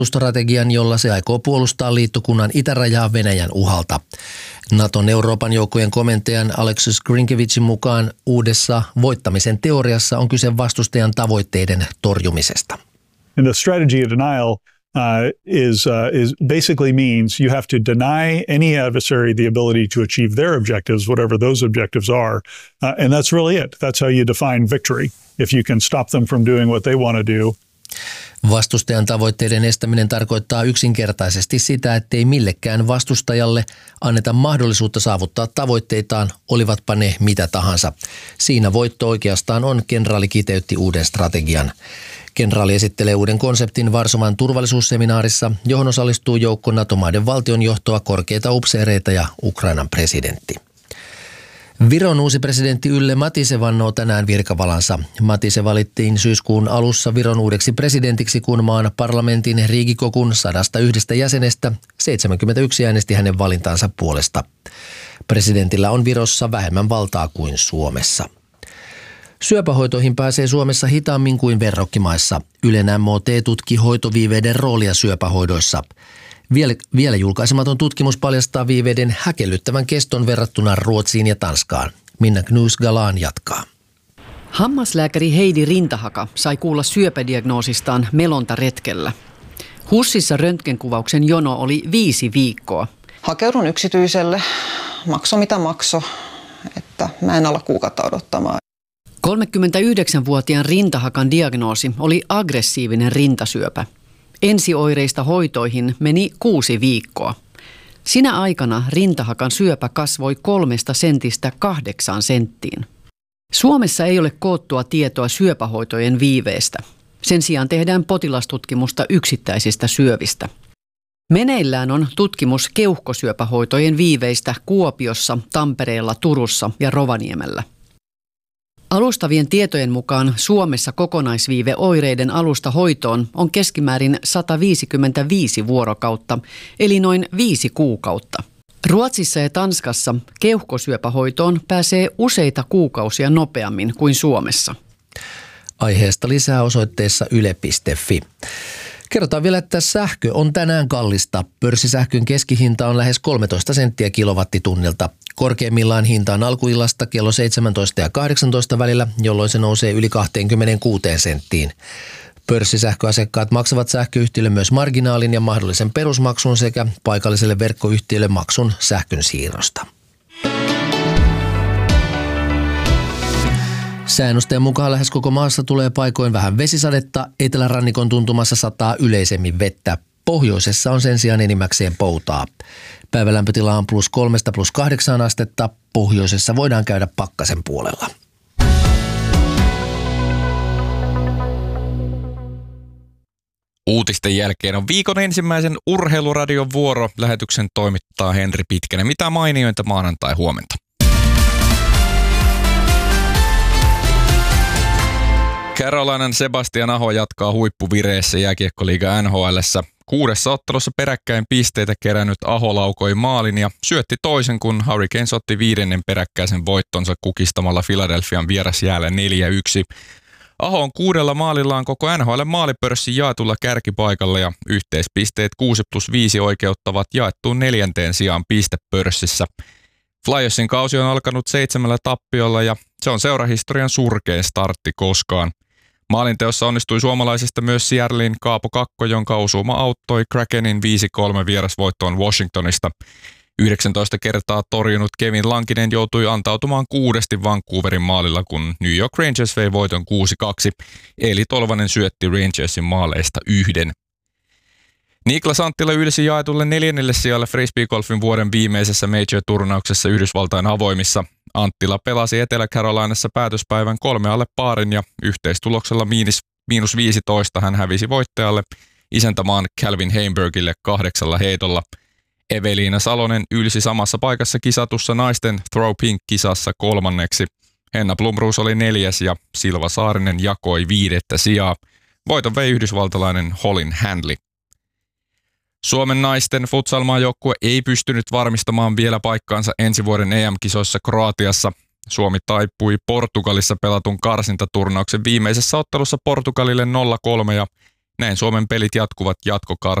strategian, jolla se aikoo puolustaa liittokunnan itärajaa Venäjän uhalta. Naton Euroopan joukkojen komentajan Alexis Grinkevicin mukaan uudessa voittamisen teoriassa on kyse vastustajan tavoitteiden torjumisesta. And the strategy of denial is basically means you have to deny any adversary the ability to achieve their objectives, whatever those objectives are. And that's really it. That's how you define victory. If you can stop them from doing what they want to do. Vastustajan tavoitteiden estäminen tarkoittaa yksinkertaisesti sitä, ettei millekään vastustajalle anneta mahdollisuutta saavuttaa tavoitteitaan, olivatpa ne mitä tahansa. Siinä voitto oikeastaan on, kenraali kiteytti uuden strategian. Kenraali esittelee uuden konseptin Varsovan turvallisuusseminaarissa, johon osallistuu joukko NATO-maiden valtionjohtoa, korkeita upseereita ja Ukrainan presidentti. Viron uusi presidentti Yle Matise vannoo tänään virkavalansa. Matise valittiin syyskuun alussa Viron uudeksi presidentiksi, kun maan parlamentin Riigikokun 101 jäsenestä 71 äänesti hänen valintansa puolesta. Presidentillä on Virossa vähemmän valtaa kuin Suomessa. Syöpähoitoihin pääsee Suomessa hitaammin kuin verrokkimaissa. Ylen MOT tutki hoitoviiveiden roolia syöpähoidoissa. Vielä julkaisematon tutkimus paljastaa viiveiden häkellyttävän keston verrattuna Ruotsiin ja Tanskaan. Minna Knus-Galan jatkaa. Hammaslääkäri Heidi Rintahaka sai kuulla syöpädiagnoosistaan melontaretkellä. HUSissa röntgenkuvauksen jono oli 5 viikkoa. Hakeudun yksityiselle, makso mitä makso, että mä en ala kuukautta odottamaan. 39-vuotiaan Rintahakan diagnoosi oli aggressiivinen rintasyöpä. Ensioireista hoitoihin meni 6 viikkoa. Sinä aikana Rintahakan syöpä kasvoi 3 sentistä 8 senttiin. Suomessa ei ole koottua tietoa syöpähoitojen viiveestä. Sen sijaan tehdään potilastutkimusta yksittäisistä syövistä. Meneillään on tutkimus keuhkosyöpähoitojen viiveistä Kuopiossa, Tampereella, Turussa ja Rovaniemellä. Alustavien tietojen mukaan Suomessa kokonaisviive oireiden alusta hoitoon on keskimäärin 155 vuorokautta, eli noin 5 kuukautta. Ruotsissa ja Tanskassa keuhkosyöpähoitoon pääsee useita kuukausia nopeammin kuin Suomessa. Aiheesta lisää osoitteessa yle.fi. Kerrotaan vielä, että sähkö on tänään kallista. Pörssisähkön keskihinta on lähes 13 senttiä kilowattitunnilta. Korkeimmillaan hinta on alkuillasta kello 17 ja 18 välillä, jolloin se nousee yli 26 senttiin. Pörssisähköasiakkaat maksavat sähköyhtiölle myös marginaalin ja mahdollisen perusmaksun sekä paikalliselle verkkoyhtiölle maksun sähkön siirrosta. Säännösten mukaan lähes koko maassa tulee paikoin vähän vesisadetta, etelärannikon tuntumassa sataa yleisemmin vettä. Pohjoisessa on sen sijaan enimmäkseen poutaa. Päivälämpötila on +3 to +8 astetta. Pohjoisessa voidaan käydä pakkasen puolella. Uutisten jälkeen on viikon ensimmäisen urheiluradion vuoro. Lähetyksen toimittaa Henri Pitkänen. Mitä mainiointa maanantai huomenta? Carolinan Sebastian Aho jatkaa huippuvireessä jääkiekkoliiga NHL:ssä. 6 ottelussa peräkkäin pisteitä kerännyt Aho laukoi maalin ja syötti toisen, kun Hurricanes otti 5. peräkkäisen voittonsa kukistamalla Philadelphian vierasjäällä 4-1. Aho on 6 maalillaan koko NHL maalipörssin jaetulla kärkipaikalla ja yhteispisteet 6+5 oikeuttavat jaettuun 4. sijaan pistepörssissä. Flyersin kausi on alkanut 7 tappiolla ja se on seurahistorian surkein startti koskaan. Maalinteossa onnistui suomalaisista myös Seattlein Kaapo Kakko, jonka osuma auttoi Krakenin 5-3 vierasvoittoon Washingtonista. 19 kertaa torjunut Kevin Lankinen joutui antautumaan 6 Vancouverin maalilla, kun New York Rangers vei voiton 6-2. Eli Tolvanen syötti Rangersin maaleista 1. Niklas Anttila ylsi jaetulle 4. sijalle frisbeegolfin vuoden viimeisessä major-turnauksessa Yhdysvaltain avoimissa. Anttila pelasi Etelä-Carolinassa päätöspäivän 3 alle paarin ja yhteistuloksella -15 hän hävisi voittajalle isäntämaan Calvin Heimbergille 8 heitolla. Eveliina Salonen ylsi samassa paikassa kisatussa naisten Throw Pink-kisassa 3. Henna Blomroos oli 4. ja Silva Saarinen jakoi 5. sijaa. Voiton vei yhdysvaltalainen Holin Handley. Suomen naisten futsalmaajoukkue ei pystynyt varmistamaan vielä paikkaansa ensi vuoden EM-kisoissa Kroatiassa. Suomi taipui Portugalissa pelatun karsintaturnauksen viimeisessä ottelussa Portugalille 0-3 ja Näin Suomen pelit jatkuvat jatkokarsintaan.